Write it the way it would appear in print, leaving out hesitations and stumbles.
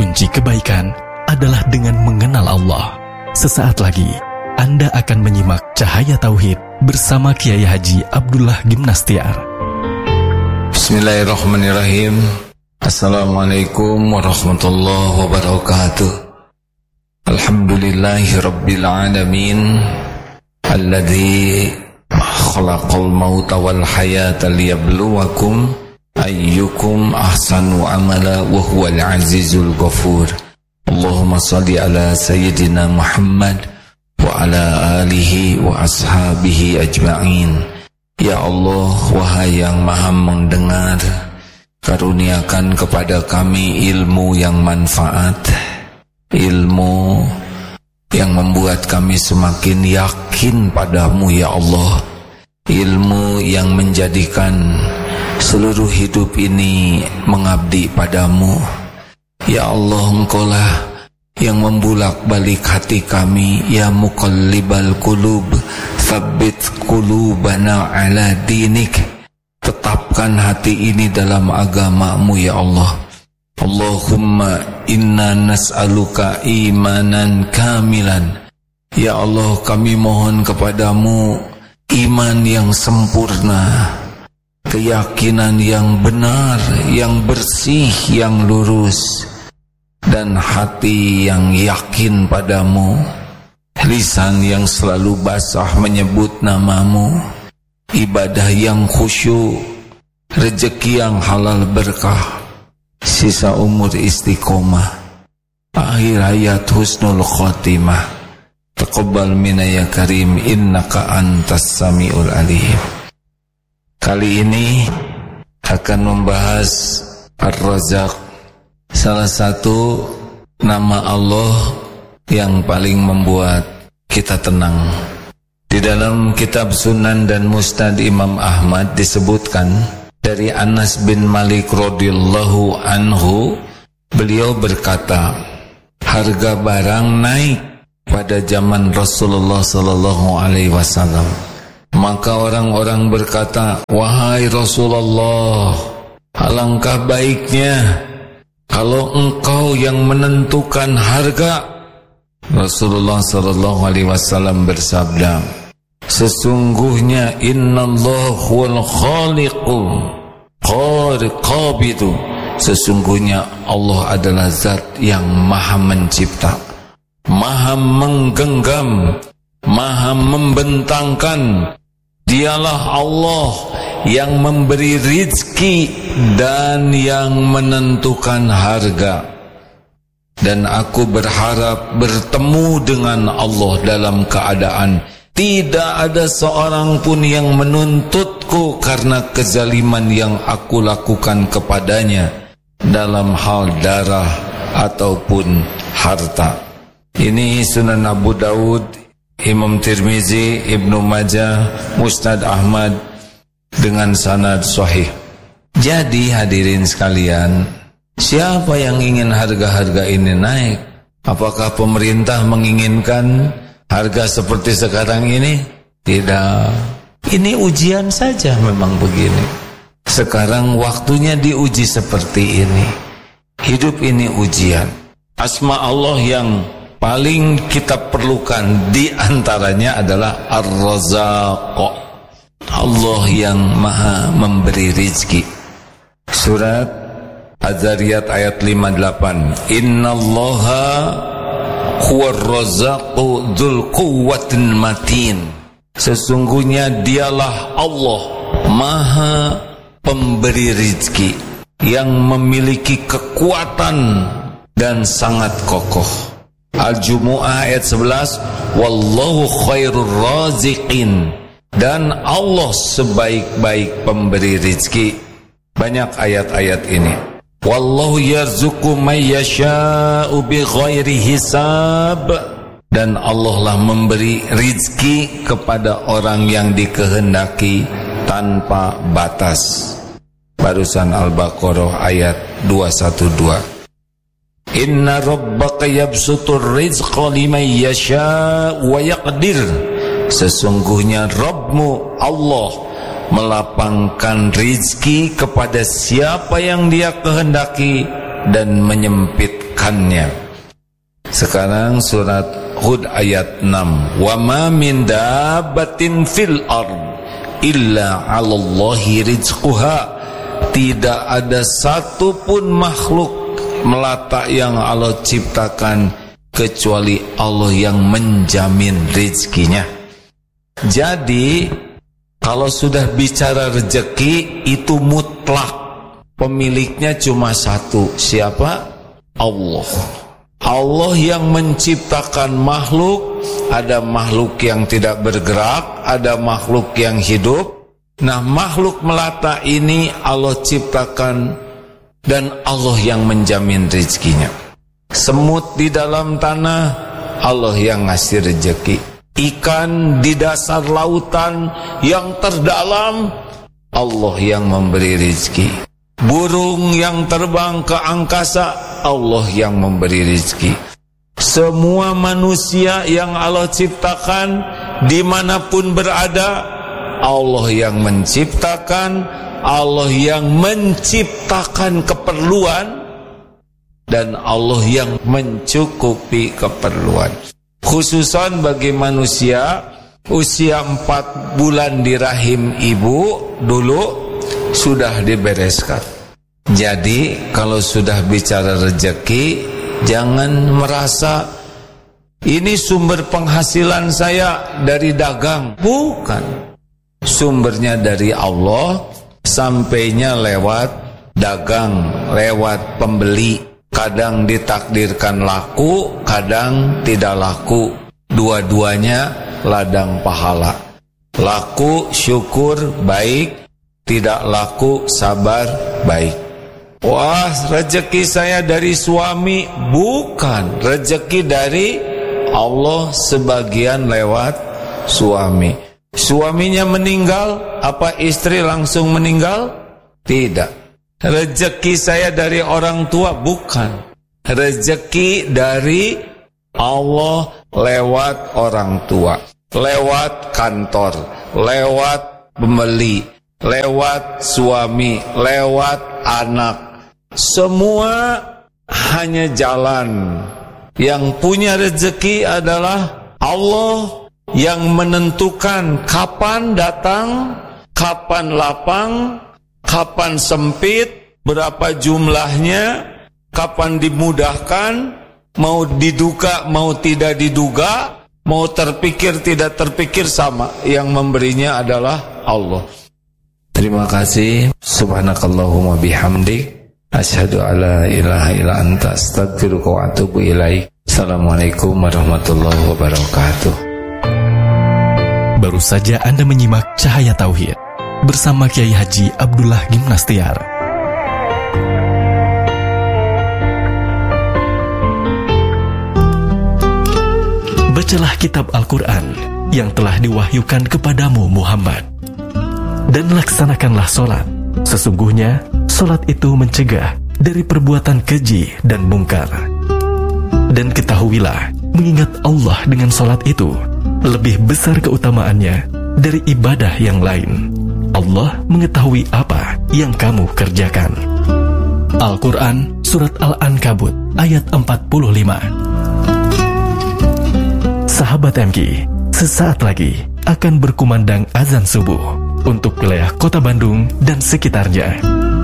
kunci kebaikan adalah dengan mengenal Allah. Sesaat lagi, Anda akan menyimak Cahaya Tauhid bersama Kiai Haji Abdullah Gimnastiar. Bismillahirrahmanirrahim. Assalamualaikum warahmatullahi wabarakatuh. Alhamdulillahi rabbil alamin, alladzi khalaqal mauta wal hayata liyabluwakum ayyukum ahsanu amala wa huwal azizul ghafur. Allahumma salli ala sayyidina Muhammad wa ala alihi wa ashabihi ajma'in. Ya Allah, wahai yang maha mendengar, karuniakan kepada kami ilmu yang manfaat, ilmu yang membuat kami semakin yakin padamu ya Allah, ilmu yang menjadikan seluruh hidup ini mengabdi padamu. Ya Allah, Engkaulah yang membulak-balik hati kami. Ya muqallibal qulub, tsabbit qulubana ala dinik. Tetapkan hati ini dalam agamamu ya Allah. Allahumma inna nas'aluka imanan kamilan. Ya Allah, kami mohon kepadamu iman yang sempurna, keyakinan yang benar, yang bersih, yang lurus, dan hati yang yakin padamu, lisan yang selalu basah menyebut namamu, ibadah yang khusyuk, rezeki yang halal berkah, sisa umur istiqomah, akhir hayat husnul khotimah. Taqabbal minna ya karim, innaka antas samiul alim. Kali ini akan membahas Ar-Razzaq, salah satu nama Allah yang paling membuat kita tenang. Di dalam kitab Sunan dan Musnad Imam Ahmad disebutkan dari Anas bin Malik radhiyallahu anhu, beliau berkata, harga barang naik pada zaman Rasulullah sallallahu alaihi wasallam. Maka orang-orang berkata, wahai Rasulullah, alangkah baiknya kalau engkau yang menentukan harga. Rasulullah sallallahu alaihi wasallam bersabda, sesungguhnya innallaha huwal khaliqu qabidu. Sesungguhnya Allah adalah zat yang maha mencipta, maha menggenggam, maha membentangkan. Dialah Allah yang memberi rizki dan yang menentukan harga. Dan aku berharap bertemu dengan Allah dalam keadaan tidak ada seorang pun yang menuntutku karena kezaliman yang aku lakukan kepadanya dalam hal darah ataupun harta. Ini Sunan Abu Daud, Imam Tirmizi, Ibnu Majah, Musnad Ahmad dengan sanad sahih. Jadi hadirin sekalian, siapa yang ingin harga-harga ini naik? Apakah pemerintah menginginkan harga seperti sekarang ini? Tidak. Ini ujian saja memang begini. Sekarang waktunya diuji seperti ini. Hidup ini ujian. Asma Allah yang paling kita perlukan di antaranya adalah Ar-Razzaq, Allah yang maha memberi rizki. Surat Az-Zariyat ayat 58, innallaha huwar razzaqu dzul quwwatin matin. Sesungguhnya dialah Allah maha pemberi rizki yang memiliki kekuatan dan sangat kokoh. Al-Jumu'ah ayat 11, wallahu khairur raziqin. Dan Allah sebaik-baik pemberi rizki. Banyak ayat-ayat ini. Wallahu yarzuqu may yasha'u bighairi hisab. Dan Allah lah memberi rizki kepada orang yang dikehendaki tanpa batas. Barusan Al-Baqarah ayat 212. Inna rabbaka yabsutur rizqa liman yasha' wa yaqdir. Sesungguhnya Rabbmu Allah melapangkan rizki kepada siapa yang Dia kehendaki dan menyempitkan menurunkannya. Sekarang surat Hud ayat 6. Wa ma min dabbatin fil ard illa 'alallahi rizquha. Tidak ada satupun makhluk melata yang Allah ciptakan kecuali Allah yang menjamin rezekinya. Jadi kalau sudah bicara rezeki itu mutlak, pemiliknya cuma satu. Siapa? Allah. Allah yang menciptakan makhluk. Ada makhluk yang tidak bergerak, ada makhluk yang hidup. Nah, makhluk melata ini Allah ciptakan dan Allah yang menjamin rezekinya. Semut di dalam tanah, Allah yang ngasih rezeki. Ikan di dasar lautan yang terdalam, Allah yang memberi rezeki. Burung yang terbang ke angkasa, Allah yang memberi rezeki. Semua manusia yang Allah ciptakan dimanapun berada, Allah yang menciptakan, Allah yang menciptakan keperluan, dan Allah yang mencukupi keperluan. Khususan bagi manusia usia 4 bulan di rahim ibu dulu sudah dibereskan. Jadi kalau sudah bicara rezeki, jangan merasa ini sumber penghasilan saya dari dagang. Bukan. Sumbernya dari Allah, sampainya lewat dagang, lewat pembeli. Kadang ditakdirkan laku, kadang tidak laku. Dua-duanya ladang pahala. Laku syukur baik, tidak laku sabar baik. Wah, rezeki saya dari suami. Bukan, rezeki dari Allah sebagian lewat suami. Suaminya meninggal, apa istri langsung meninggal? Tidak. Rezeki saya dari orang tua, bukan. Rezeki dari Allah lewat orang tua, lewat kantor, lewat pembeli, lewat suami, lewat anak. Semua hanya jalan. Yang punya rezeki adalah Allah yang menentukan kapan datang, kapan lapang, kapan sempit, berapa jumlahnya, kapan dimudahkan, mau diduga, mau tidak diduga, mau terpikir, tidak terpikir, sama. Yang memberinya adalah Allah. Terima kasih. Subhanakallahumma bihamdik, asyhadu alla ilaha illa anta, astaghfiruka wa atubu ilaik. Assalamualaikum warahmatullahi wabarakatuh. Baru saja Anda menyimak Cahaya Tauhid bersama Kiai Haji Abdullah Gimnastiar. Bacalah kitab Al-Quran yang telah diwahyukan kepadamu Muhammad, dan laksanakanlah solat. Sesungguhnya solat itu mencegah dari perbuatan keji dan mungkar. Dan ketahuilah, mengingat Allah dengan solat itu lebih besar keutamaannya dari ibadah yang lain. Allah mengetahui apa yang kamu kerjakan. Al-Quran Surat Al-Ankabut ayat 45. Sahabat MG, sesaat lagi akan berkumandang azan subuh untuk wilayah Kota Bandung dan sekitarnya.